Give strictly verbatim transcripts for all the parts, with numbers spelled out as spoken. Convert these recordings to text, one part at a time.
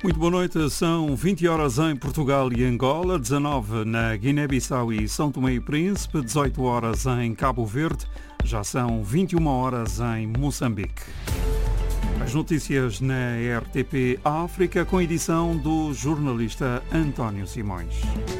Muito boa noite, são vinte horas em Portugal e Angola, dezanove na Guiné-Bissau e São Tomé e Príncipe, dezoito horas em Cabo Verde, já são vinte e uma horas em Moçambique. As notícias na R T P África com edição do jornalista António Simões.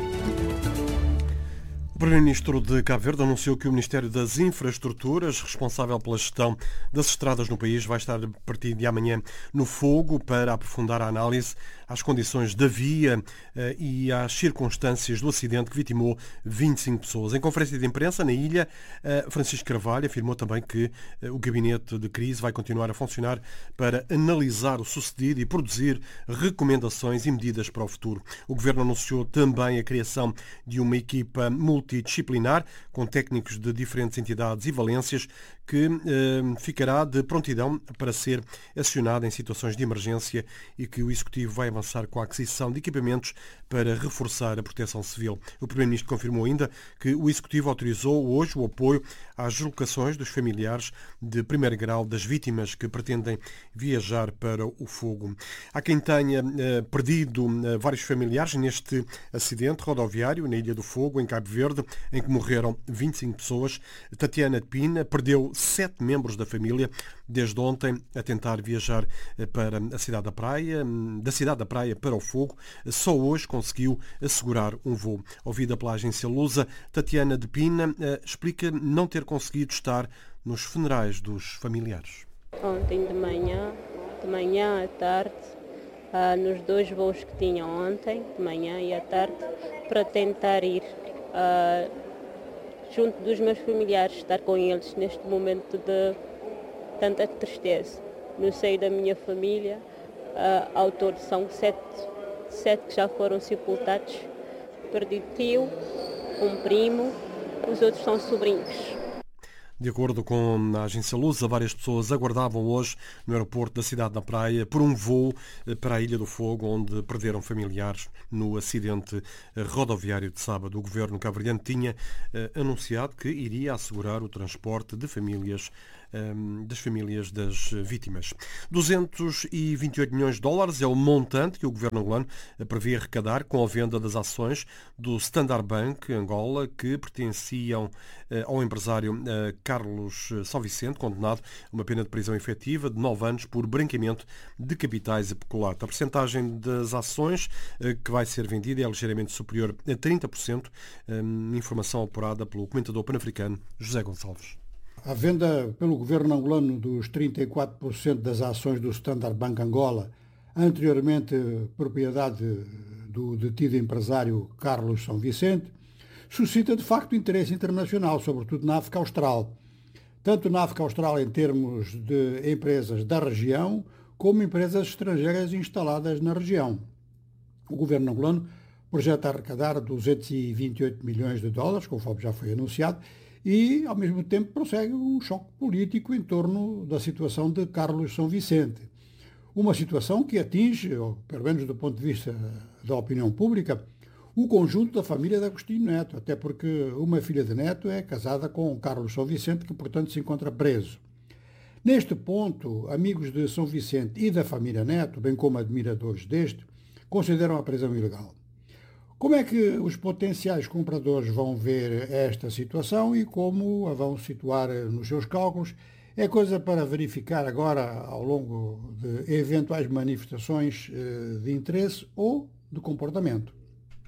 O Primeiro-Ministro de Cabo Verde anunciou que o Ministério das Infraestruturas, responsável pela gestão das estradas no país, vai estar a partir de amanhã no fogo para aprofundar a análise às condições da via e às circunstâncias do acidente que vitimou vinte e cinco pessoas. Em conferência de imprensa na ilha, Francisco Carvalho afirmou também que o gabinete de crise vai continuar a funcionar para analisar o sucedido e produzir recomendações e medidas para o futuro. O Governo anunciou também a criação de uma equipa multidisciplinar com técnicos de diferentes entidades e valências que eh, ficará de prontidão para ser acionada em situações de emergência e que o Executivo vai avançar com a aquisição de equipamentos para reforçar a proteção civil. O Primeiro-Ministro confirmou ainda que o Executivo autorizou hoje o apoio às deslocações dos familiares de primeiro grau das vítimas que pretendem viajar para o fogo. Há quem tenha eh, perdido eh, vários familiares neste acidente rodoviário na Ilha do Fogo, em Cabo Verde, em que morreram vinte e cinco pessoas. Tatiana de Pina perdeu sete membros da família desde ontem a tentar viajar para a cidade da Praia, da cidade da Praia para o fogo. Só hoje conseguiu assegurar um voo. Ouvida pela agência Lusa, Tatiana de Pina explica não ter conseguido estar nos funerais dos familiares. Ontem de manhã, de manhã à tarde, ah, nos dois voos que tinha ontem, de manhã e à tarde, para tentar ir ah, junto dos meus familiares, estar com eles neste momento de tanta tristeza. No seio da minha família, uh, ao todo são sete, sete que já foram sepultados. Perdi tio, um primo, os outros são sobrinhos. De acordo com a agência Lusa, várias pessoas aguardavam hoje no aeroporto da cidade da Praia por um voo para a Ilha do Fogo, onde perderam familiares no acidente rodoviário de sábado. O governo cabo-verdiano tinha eh, anunciado que iria assegurar o transporte de famílias das famílias das vítimas. duzentos e vinte e oito milhões de dólares é o montante que o governo angolano prevê arrecadar com a venda das ações do Standard Bank Angola, que pertenciam ao empresário Carlos São Vicente, condenado a uma pena de prisão efetiva de nove anos por branqueamento de capitais e peculato. A percentagem das ações que vai ser vendida é ligeiramente superior a trinta por cento, informação apurada pelo comentador pan-africano José Gonçalves. A venda pelo governo angolano dos trinta e quatro por cento das ações do Standard Bank Angola, anteriormente propriedade do detido empresário Carlos São Vicente, suscita de facto interesse internacional, sobretudo na África Austral. Tanto na África Austral em termos de empresas da região, como empresas estrangeiras instaladas na região. O governo angolano projeta arrecadar duzentos e vinte e oito milhões de dólares, conforme já foi anunciado, e, ao mesmo tempo, prossegue um choque político em torno da situação de Carlos São Vicente. Uma situação que atinge, ou pelo menos do ponto de vista da opinião pública, o conjunto da família de Agostinho Neto, até porque uma filha de Neto é casada com Carlos São Vicente, que, portanto, se encontra preso. Neste ponto, amigos de São Vicente e da família Neto, bem como admiradores deste, consideram a prisão ilegal. Como é que os potenciais compradores vão ver esta situação e como a vão situar nos seus cálculos? É coisa para verificar agora ao longo de eventuais manifestações de interesse ou de comportamento.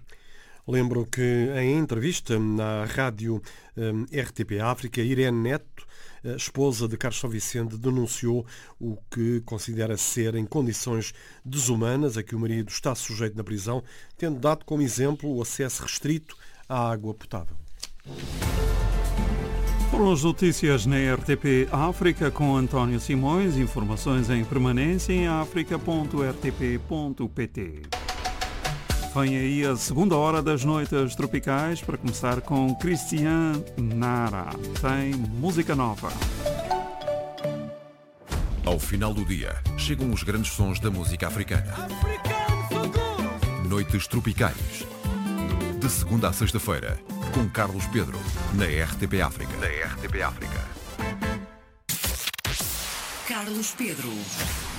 Lembro que em entrevista na rádio R T P África, Irene Neto, a esposa de Carlos São Vicente, denunciou o que considera ser em condições desumanas a que o marido está sujeito na prisão, tendo dado como exemplo o acesso restrito à água potável. Foram as notícias na R T P África com António Simões. Informações em permanência em africa ponto r t p ponto p t. Vem aí a segunda hora das noites tropicais para começar com Christian Nara. Tem música nova. Ao final do dia, chegam os grandes sons da música africana. Noites tropicais. De segunda a sexta-feira, com Carlos Pedro, na R T P África. Na R T P África. Carlos Pedro.